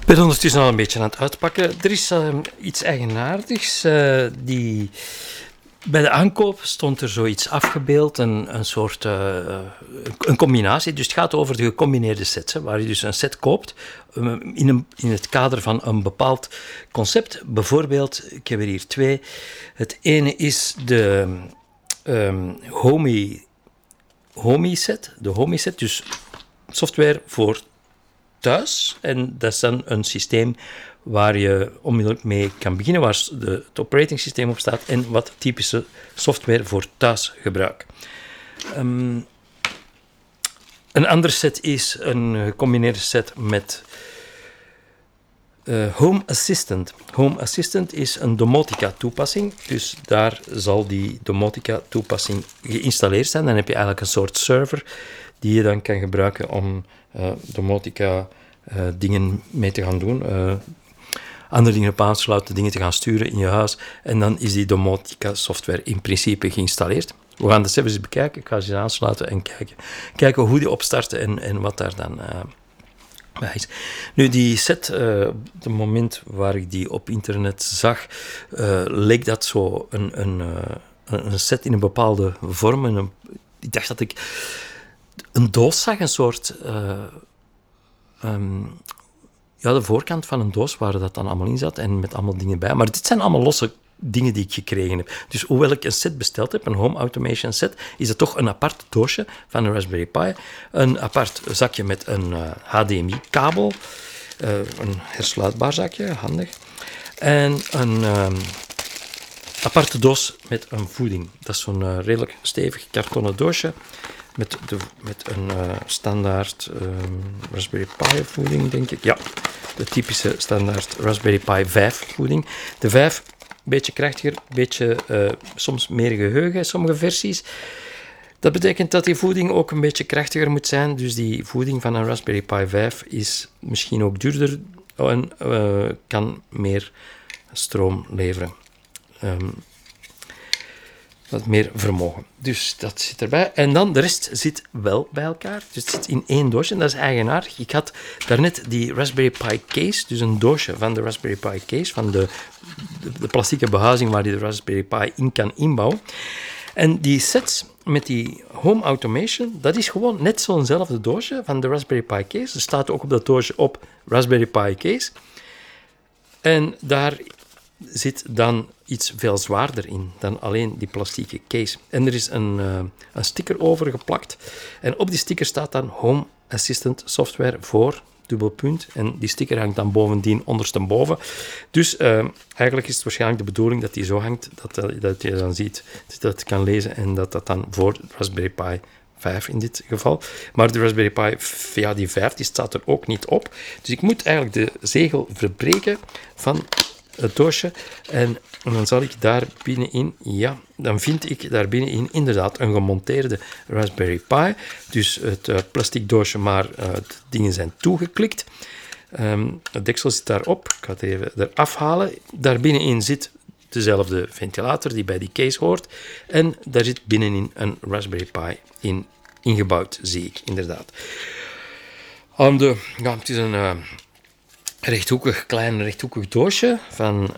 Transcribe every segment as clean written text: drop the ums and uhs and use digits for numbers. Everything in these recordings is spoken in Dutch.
Ik ben ondertussen al een beetje aan het uitpakken. Er is iets eigenaardigs. Bij de aankoop stond er zoiets afgebeeld, een soort een combinatie. Dus het gaat over de gecombineerde sets, waar je dus een set koopt in het kader van een bepaald concept. Bijvoorbeeld, ik heb er hier 2. Het ene is de Homey set, dus software voor thuis. En dat is dan een systeem waar je onmiddellijk mee kan beginnen, waar het operating systeem op staat en wat typische software voor thuisgebruik. Een andere set is een gecombineerde set met Home Assistant. Home Assistant is een domotica-toepassing, dus daar zal die domotica-toepassing geïnstalleerd zijn. Dan heb je eigenlijk een soort server die je dan kan gebruiken om domotica dingen mee te gaan doen. Andere dingen op aansluiten, dingen te gaan sturen in je huis. En dan is die domotica-software in principe geïnstalleerd. We gaan dat eens bekijken. Ik ga ze aansluiten en kijken hoe die opstarten en wat daar dan bij is. Nu, die set, op het moment waar ik die op internet zag, leek dat zo een set in een bepaalde vorm. Ik dacht dat ik een doos zag, een soort de voorkant van een doos waar dat dan allemaal in zat en met allemaal dingen bij. Maar dit zijn allemaal losse dingen die ik gekregen heb. Dus hoewel ik een set besteld heb, een home automation set, is het toch een apart doosje van een Raspberry Pi. Een apart zakje met een HDMI-kabel. Een hersluitbaar zakje, handig. En een aparte doos met een voeding. Dat is zo'n redelijk stevig kartonnen doosje. Met een standaard Raspberry Pi voeding, denk ik. Ja, de typische standaard Raspberry Pi 5 voeding. De 5, een beetje krachtiger, soms meer geheugen in sommige versies. Dat betekent dat die voeding ook een beetje krachtiger moet zijn. Dus die voeding van een Raspberry Pi 5 is misschien ook duurder en kan meer stroom leveren. Wat meer vermogen. Dus dat zit erbij. En dan de rest zit wel bij elkaar. Dus het zit in één doosje. En dat is eigenaardig. Ik had daarnet die Raspberry Pi case, dus een doosje van de Raspberry Pi case, van de plastieke behuizing waar je de Raspberry Pi in kan inbouwen. En die sets met die home automation, dat is gewoon net zo'nzelfde doosje van de Raspberry Pi case. Er staat ook op dat doosje op Raspberry Pi case. En daar zit dan iets veel zwaarder in dan alleen die plastieke case. En er is een sticker over geplakt. En op die sticker staat dan Home Assistant Software voor, dubbelpunt. En die sticker hangt dan bovendien ondersteboven. Dus eigenlijk is het waarschijnlijk de bedoeling dat die zo hangt, dat je dan ziet, dat je dat kan lezen en dat dan voor Raspberry Pi 5 in dit geval. Maar de Raspberry Pi, ja, die 5, die staat er ook niet op. Dus ik moet eigenlijk de zegel verbreken van het doosje en dan zal ik daar binnenin, dan vind ik daar binnenin inderdaad een gemonteerde Raspberry Pi. Dus het plastic doosje, maar de dingen zijn toegeklikt. Het deksel zit daarop. Ik ga het even eraf halen. Daar binnenin zit dezelfde ventilator die bij die case hoort. En daar zit binnenin een Raspberry Pi ingebouwd, zie ik inderdaad. Het is een klein rechthoekig doosje van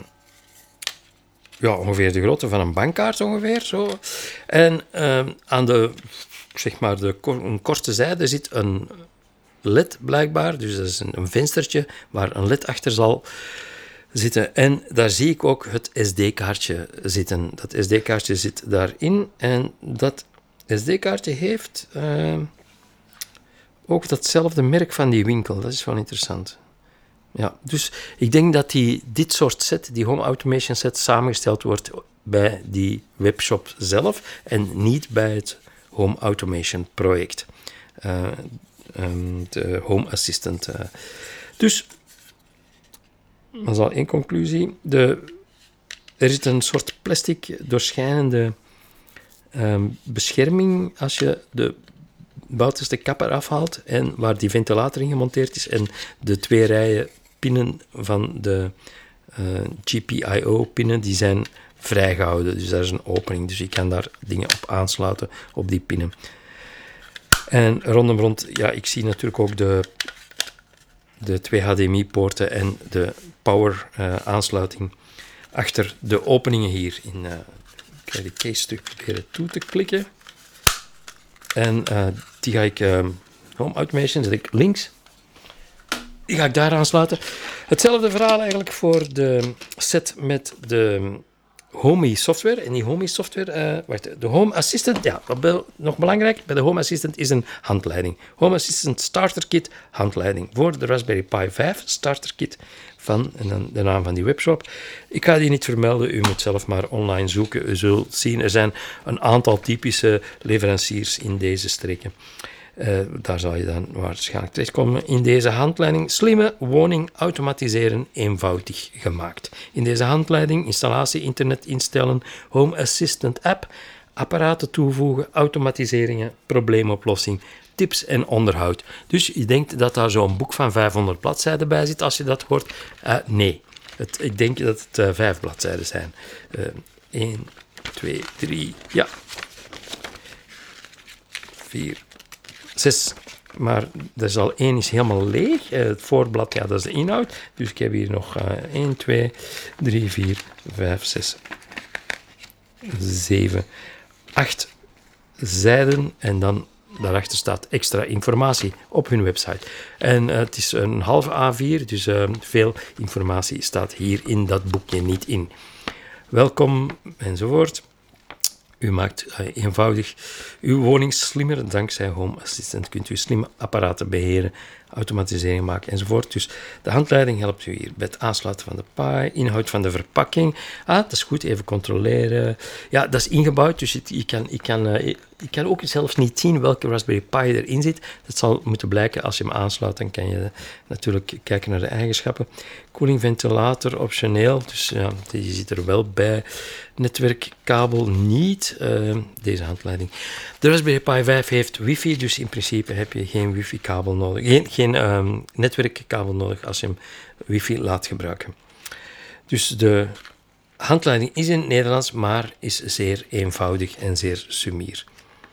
ongeveer de grootte van een bankkaart ongeveer. Zo. En aan een korte zijde zit een LED blijkbaar. Dus dat is een venstertje waar een LED achter zal zitten. En daar zie ik ook het SD-kaartje zitten. Dat SD-kaartje zit daarin. En dat SD-kaartje heeft ook datzelfde merk van die winkel. Dat is wel interessant. Ja, dus ik denk dat dit soort set, die home automation set, samengesteld wordt bij die webshop zelf en niet bij het home automation project. De home assistant. Dus, dat is al één conclusie. Er zit een soort plastic doorschijnende bescherming als je de buitenste kap eraf haalt en waar die ventilator in gemonteerd is en de 2 rijen pinnen van de GPIO-pinnen, die zijn vrijgehouden. Dus daar is een opening, dus je kan daar dingen op aansluiten, op die pinnen. En rondom, ik zie natuurlijk ook de de 2 HDMI-poorten en de power-aansluiting achter de openingen hier. Ik ga die case terug proberen toe te klikken. En die ga ik... Home Automation zet ik links. Die ga ik daar aansluiten. Hetzelfde verhaal eigenlijk voor de set met de Homey software. En die Homey software... de Home Assistant... Ja, nog belangrijk. Bij de Home Assistant is een handleiding. Home Assistant Starter Kit handleiding. Voor de Raspberry Pi 5 Starter Kit van... En dan de naam van die webshop. Ik ga die niet vermelden. U moet zelf maar online zoeken. U zult zien, er zijn een aantal typische leveranciers in deze streken. Daar zal je dan waarschijnlijk terechtkomen. In deze handleiding slimme woning automatiseren eenvoudig gemaakt. In deze handleiding installatie, internet instellen, Home Assistant app, apparaten toevoegen, automatiseringen, probleemoplossing, tips en onderhoud. Dus je denkt dat daar zo'n boek van 500 bladzijden bij zit als je dat hoort. Nee, ik denk dat het 5 bladzijden zijn. 1, 2, 3, ja. 4, 6, maar er is al 1 is helemaal leeg. Het voorblad, ja, dat is de inhoud. Dus ik heb hier nog 1, 2, 3, 4, 5, 6, 7, 8 zijden. En dan daarachter staat extra informatie op hun website. En het is een halve A4, dus veel informatie staat hier in dat boekje niet in. Welkom, enzovoort. U maakt eenvoudig uw woning slimmer. Dankzij Home Assistant kunt u slimme apparaten beheren, automatisering maken enzovoort. Dus de handleiding helpt u hier bij het aansluiten van de Pi, inhoud van de verpakking. Dat is goed, even controleren. Ja, dat is ingebouwd, dus ik kan ook zelfs niet zien welke Raspberry Pi erin zit. Dat zal moeten blijken als je hem aansluit. Dan kan je natuurlijk kijken naar de eigenschappen. Koeling, ventilator, optioneel. Dus ja, die zit er wel bij. Netwerkkabel niet. Deze handleiding. De Raspberry Pi 5 heeft wifi, dus in principe heb je geen wifi-kabel nodig. Geen netwerkkabel nodig als je hem wifi laat gebruiken. Dus de handleiding is in het Nederlands, maar is zeer eenvoudig en zeer sumier.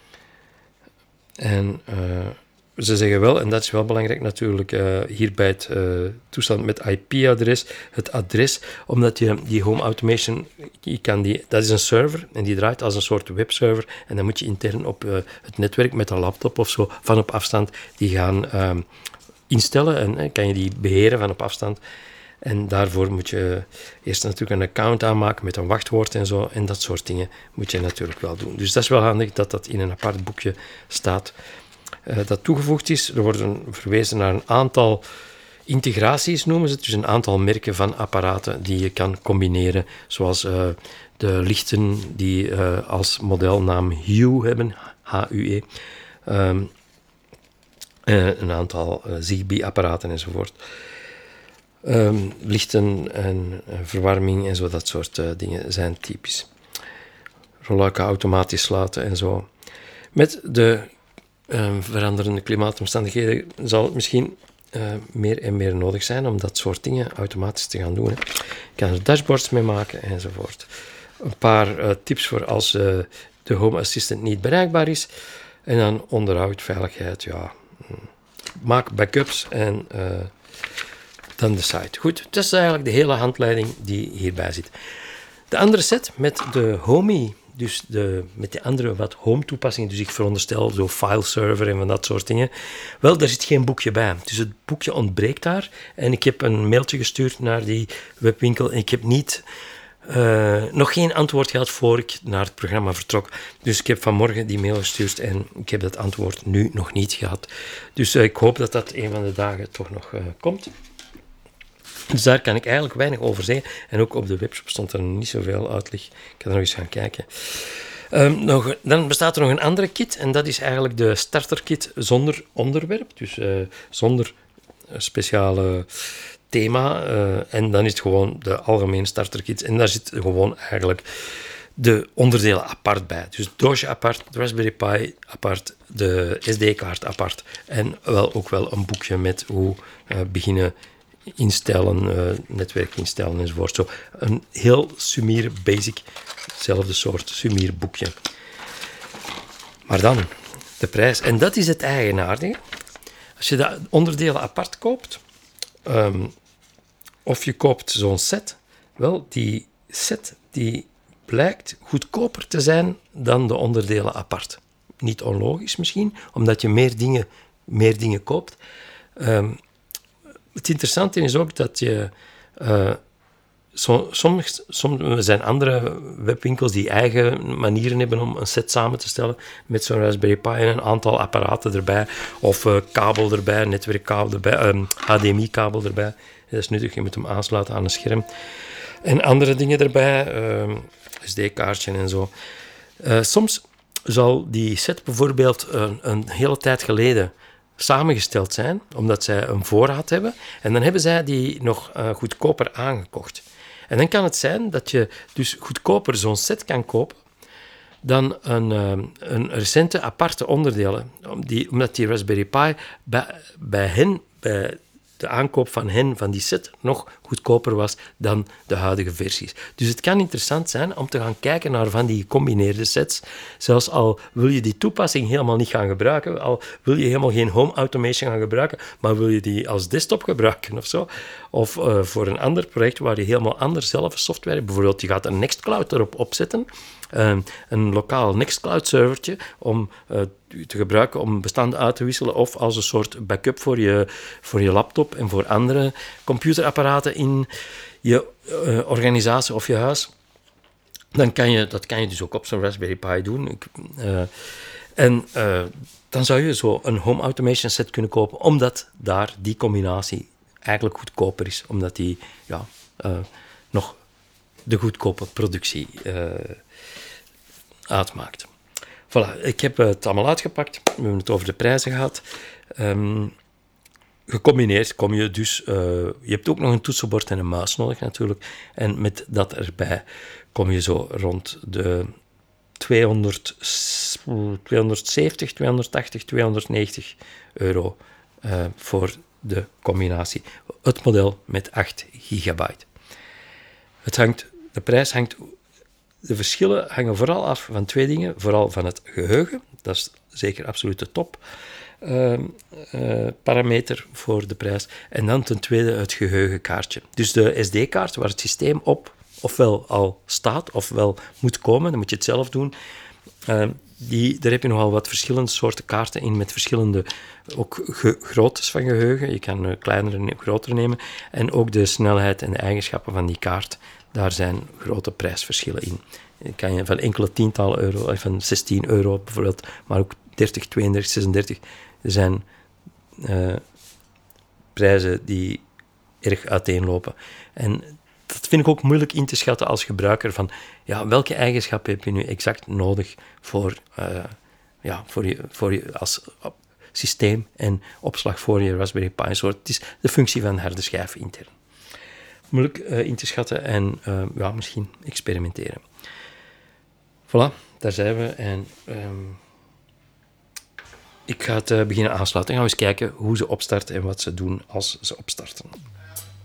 En ze zeggen wel, en dat is wel belangrijk natuurlijk, hier bij het toestand met IP-adres, het adres, omdat je die Home Automation, dat is een server en die draait als een soort webserver en dan moet je intern op het netwerk met een laptop of zo van op afstand die gaan instellen en kan je die beheren van op afstand. En daarvoor moet je eerst natuurlijk een account aanmaken met een wachtwoord en zo. En dat soort dingen moet je natuurlijk wel doen. Dus dat is wel handig dat dat in een apart boekje staat. Dat toegevoegd is. Er worden verwezen naar een aantal integraties, noemen ze het. Dus een aantal merken van apparaten die je kan combineren. Zoals de lichten die als modelnaam Hue hebben. H-U-E. Een aantal Zigbee-apparaten enzovoort. Lichten en verwarming en zo, dat soort dingen zijn typisch. Rolluiken automatisch sluiten en zo. Met de veranderende klimaatomstandigheden zal het misschien meer en meer nodig zijn om dat soort dingen automatisch te gaan doen. Hè. Je kan er dashboards mee maken enzovoort. Een paar tips voor als de Home Assistant niet bereikbaar is. En dan onderhoud, veiligheid, ja. Maak backups en dan de site. Goed, dat is eigenlijk de hele handleiding die hierbij zit. De andere set met de Homey, dus met de andere wat home toepassingen, dus ik veronderstel zo fileserver en van dat soort dingen. Wel, daar zit geen boekje bij. Dus het boekje ontbreekt daar. En ik heb een mailtje gestuurd naar die webwinkel en ik heb nog geen antwoord gehad voor ik naar het programma vertrok. Dus ik heb vanmorgen die mail gestuurd en ik heb dat antwoord nu nog niet gehad. Dus ik hoop dat dat een van de dagen toch nog komt. Dus daar kan ik eigenlijk weinig over zeggen. En ook op de webshop stond er niet zoveel uitleg. Ik ga er nog eens gaan kijken. Dan bestaat er nog een andere kit. En dat is eigenlijk de starterkit zonder onderwerp. Dus zonder speciale thema. En dan is het gewoon de algemene starterkit. En daar zit gewoon eigenlijk de onderdelen apart bij. Dus het doosje apart, de Raspberry Pi apart, de SD-kaart apart. En ook wel een boekje met hoe beginnen instellen, netwerk instellen enzovoort. Zo een heel sumier, basic, hetzelfde soort sumier boekje. Maar dan de prijs. En dat is het eigenaardige. Als je de onderdelen apart koopt, of je koopt zo'n set. Wel, die set die blijkt goedkoper te zijn dan de onderdelen apart. Niet onlogisch misschien, omdat je meer dingen koopt. Het interessante is ook dat je... Er zijn andere webwinkels die eigen manieren hebben om een set samen te stellen met zo'n Raspberry Pi en een aantal apparaten erbij, of kabel erbij, netwerkkabel erbij, HDMI-kabel erbij. Dat is nuttig, je moet hem aansluiten aan een scherm. En andere dingen erbij, SD-kaartje en zo. Soms zal die set bijvoorbeeld een hele tijd geleden samengesteld zijn, omdat zij een voorraad hebben. En dan hebben zij die nog goedkoper aangekocht. En dan kan het zijn dat je dus goedkoper zo'n set kan kopen dan een recente aparte onderdelen. Omdat die Raspberry Pi bij hen, bij de aankoop van hen, van die set, nog goedkoper was dan de huidige versies. Dus het kan interessant zijn om te gaan kijken naar van die gecombineerde sets. Zelfs al wil je die toepassing helemaal niet gaan gebruiken, al wil je helemaal geen home automation gaan gebruiken, maar wil je die als desktop gebruiken of zo, of voor een ander project waar je helemaal anders zelf software, bijvoorbeeld je gaat een Nextcloud erop opzetten, een lokaal Nextcloud-servertje om te gebruiken om bestanden uit te wisselen of als een soort backup voor je laptop en voor andere computerapparaten in je organisatie of je huis. Dat kan je dus ook op zo'n Raspberry Pi doen. Dan zou je zo een home automation set kunnen kopen, omdat daar die combinatie eigenlijk goedkoper is, omdat die nog de goedkope productie uitmaakt. Voilà, ik heb het allemaal uitgepakt. We hebben het over de prijzen gehad. Gecombineerd kom je dus... je hebt ook nog een toetsenbord en een muis nodig natuurlijk. En met dat erbij kom je zo rond de 270, 280, 290 euro voor de combinatie. Het model met 8 gigabyte. De verschillen hangen vooral af van twee dingen. Vooral van het geheugen. Dat is zeker absoluut de top parameter voor de prijs. En dan ten tweede het geheugenkaartje. Dus de SD-kaart waar het systeem op ofwel al staat ofwel moet komen, dan moet je het zelf doen. Daar heb je nogal wat verschillende soorten kaarten in met verschillende ook groottes van geheugen. Je kan kleinere en grotere nemen. En ook de snelheid en de eigenschappen van die kaart. Daar zijn grote prijsverschillen in. Dan kan je van enkele tientallen euro, van 16 euro bijvoorbeeld, maar ook 30, 32, 36. Er zijn prijzen die erg uiteenlopen. En dat vind ik ook moeilijk in te schatten als gebruiker van welke eigenschappen heb je nu exact nodig voor je als systeem en opslag voor je Raspberry Pi. Het is de functie van de harde schijf intern. Moeilijk in te schatten en misschien experimenteren. Voilà, daar zijn we. En ik ga het beginnen aansluiten. Dan gaan we eens kijken hoe ze opstarten en wat ze doen als ze opstarten.